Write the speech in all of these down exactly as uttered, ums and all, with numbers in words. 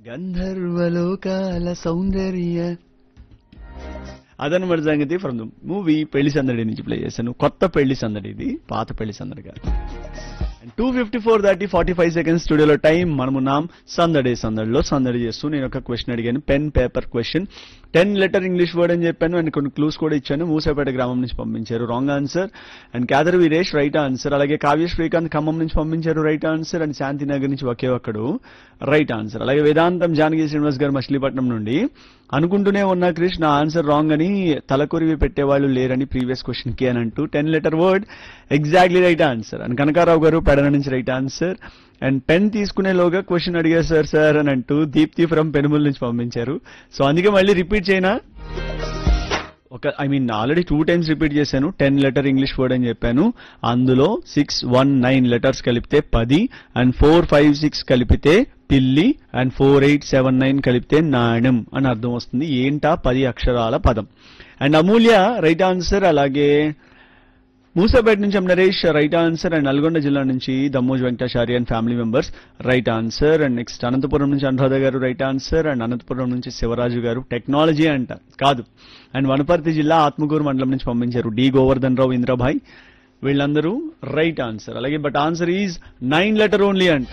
గంధర్వలోకాల సౌందర్య అదనమాట సంగతి from the movie పెళ్లి సందడి నుంచి ప్లే చేశాను. కొత్త పెళ్లి సందడి, ఇది పాత పెళ్లి సందడి కాదు. టూ ఫిఫ్టీ ఫోర్ దాటి ఫార్టీ ఫైవ్ సెకండ్స్ స్టూడియోలో టైం. మనమున్నాం సందడి సందడిలో. సందడి చేస్తూ నేను ఒక క్వశ్చన్ అడిగాను, pen paper question. Ten letter English word అని చెప్పాను అండ్ కొన్ని క్లూస్ కూడా ఇచ్చాను. మూసాపేట గ్రామం నుంచి పంపించారు wrong answer. And Kedar Veeresh right answer. అలాగే కావ్య శ్రీకాంత్ ఖమ్మం నుంచి పంపించారు రైట్ ఆన్సర్. అండ్ శాంతినగర్ నుంచి ఒకే ఒక్కడు రైట్ ఆన్సర్. అలాగే వేదాంతం జానకి శ్రీనివాస్ గారు మచిలీపట్నం నుండి అనుకుంటూనే ఉన్నా క్రిష్ నా ఆన్సర్ రాంగ్ అని తలకొరివి పెట్టేవాళ్ళు లేరని ప్రీవియస్ క్వశ్చన్ కి అని అంటూ ten letter word exactly right answer. And Kanakarao గారు పెడన నుంచి right answer. And pen తీసుకునేలోగా question అడిగారు సార్ సార్ అని అంటూ దీప్తి ఫ్రమ్ పెనుమల్ నుంచి పంపించారు. సో అందుకే మళ్ళీ రిపీట్ చేయనా, ఒక I mean already two times repeat చేశాను. టెన్ లెటర్ ఇంగ్లీష్ వర్డ్ అని చెప్పాను, అందులో సిక్స్ వన్ నైన్ లెటర్స్ కలిపితే పది, అండ్ ఫోర్ ఫైవ్ సిక్స్ కలిపితే పిల్లి, and four eight seven nine కలిపితే నాణ్యం అని అర్థం వస్తుంది. ఏంటా పది అక్షరాల పదం. And Amulya right answer. అలాగే మూసాపేట నుంచి Naresh right answer. And Nalgonda జిల్లా నుంచి Dammoj Venkatachari and family members right answer. And next Anantapuram నుంచి అనురాధ గారు రైట్ ఆన్సర్. అండ్ అనంతపురం నుంచి శివరాజు గారు టెక్నాలజీ అంట కాదు. అండ్ వనపర్తి జిల్లా ఆత్మకూరు మండలం నుంచి పంపించారు డి గోవర్ధన్ రావు ఇంద్రభాయ్. వీళ్ళందరూ రైట్ ఆన్సర్. అలాగే but answer is nine letter only అంట.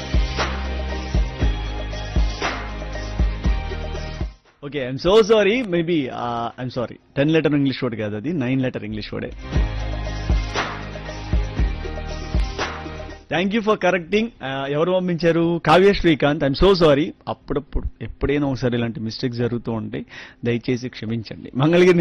Okay, I'm so sorry. Maybe I'm sorry, ten letter English word కాదు అది, nine letter English వర్డే. Thank you for correcting. ఎవరు పంపించారు? Kavya Srikanth. I'm so sorry. అప్పుడప్పుడు ఎప్పుడైనా ఒకసారి ఇలాంటి మిస్టేక్స్ జరుగుతూ ఉంటాయి, దయచేసి క్షమించండి. మంగళగిరి